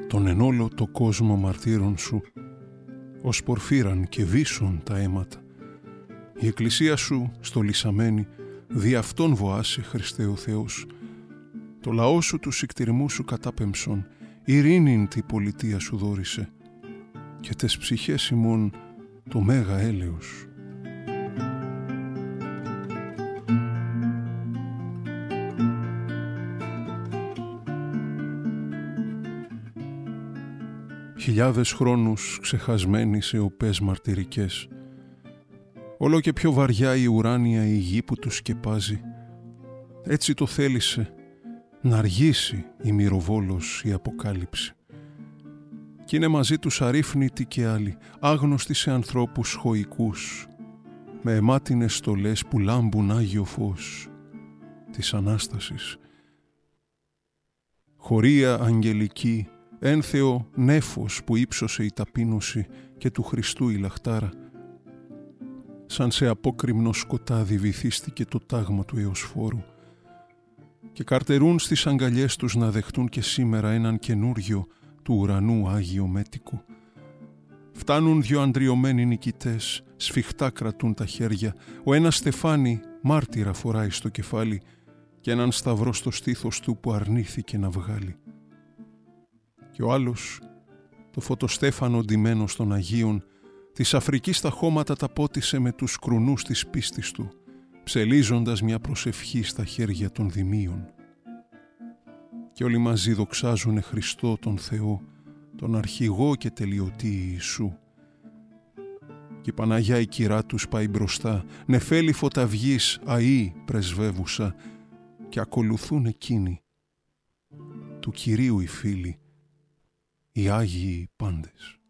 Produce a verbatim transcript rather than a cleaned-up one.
τον ενόλο το κόσμο μαρτύρων σου, ως πορφύραν και βίσουν τα αίματα. Η εκκλησία σου στολισαμένη, δι' αυτόν βοάσει, Χριστέ ο Θεός. Το λαό σου του συκτηριμού σου κατάπεμψον, ειρήνην τη πολιτεία σου δόρισε, και τες ψυχές ημών το μέγα έλεος. Χιλιάδες χρόνους ξεχασμένοι σε οπές μαρτυρικές, όλο και πιο βαριά η ουράνια η γη που τους σκεπάζει, έτσι το θέλησε να αργήσει η μυροβόλος η αποκάλυψη. Κι είναι μαζί τους αρρύφνητοι και άλλοι, άγνωστοι σε ανθρώπους χωικούς, με αιμάτινες στολές που λάμπουν άγιο φως της Ανάστασης. Χωρία αγγελική, ένθεο νέφος που ύψωσε η ταπείνωση και του Χριστού η λαχτάρα. Σαν σε απόκρημνο σκοτάδι βυθίστηκε το τάγμα του Εωσφόρου και καρτερούν στις αγκαλιές τους να δεχτούν και σήμερα έναν καινούριο του ουρανού Άγιο Μέτικο. Φτάνουν δυο αντριωμένοι νικητές, σφιχτά κρατούν τα χέρια, ο ένας στεφάνι μάρτυρα φοράει στο κεφάλι και έναν σταυρό στο στήθος του που αρνήθηκε να βγάλει. Και ο άλλος, το φωτοστέφανο ντυμένο των Αγίων, της Αφρικής τα χώματα τα πότισε με τους κρουνούς της πίστης του, ψελίζοντας μια προσευχή στα χέρια των δημίων. Και όλοι μαζί δοξάζουνε Χριστό τον Θεό, τον αρχηγό και τελειωτή Ιησού. Και η Παναγιά η κυρά τους πάει μπροστά, νεφέλη φωταυγής αή πρεσβεύουσα, και ακολουθούν εκείνοι, του Κυρίου οι φίλοι, οι Άγιοι πάντες.